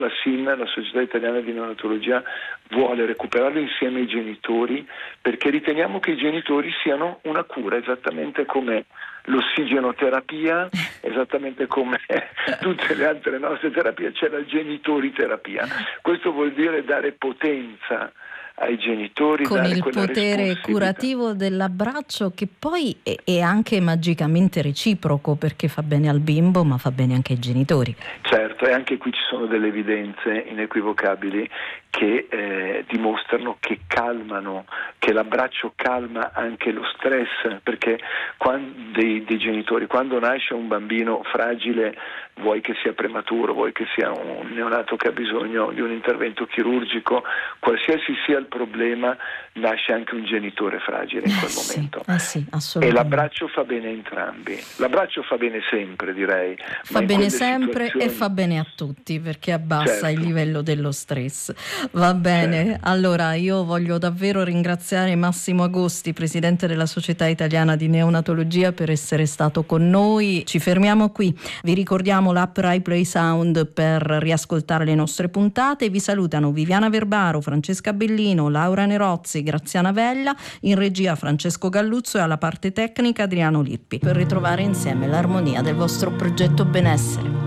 La SIN, la Società Italiana di Neonatologia, vuole recuperarlo insieme ai genitori, perché riteniamo che i genitori siano una cura, esattamente come l'ossigenoterapia, esattamente come tutte le altre nostre terapie, c'è la genitoriterapia. Questo vuol dire dare potenza ai genitori, con dare il quella potere curativo dell'abbraccio, che poi è anche magicamente reciproco, perché fa bene al bimbo ma fa bene anche ai genitori. Certo, e anche qui ci sono delle evidenze inequivocabili che dimostrano che calmano, che l'abbraccio calma anche lo stress, perché dei genitori, quando nasce un bambino fragile, vuoi che sia prematuro, vuoi che sia un neonato che ha bisogno di un intervento chirurgico, qualsiasi sia il problema, nasce anche un genitore fragile in quel momento. Sì, e l'abbraccio fa bene a entrambi. L'abbraccio fa bene sempre, direi. Fa bene sempre e fa bene a tutti, perché abbassa il livello dello stress. Va bene, allora io voglio davvero ringraziare Massimo Agosti, presidente della Società Italiana di Neonatologia, per essere stato con noi. Ci fermiamo qui. Vi ricordiamo l'app Rai Play Sound per riascoltare le nostre puntate. Vi salutano Viviana Verbaro, Francesca Bellino, Laura Nerozzi, Graziana Vella, in regia Francesco Galluzzo e alla parte tecnica Adriano Lippi, per ritrovare insieme l'armonia del vostro progetto benessere.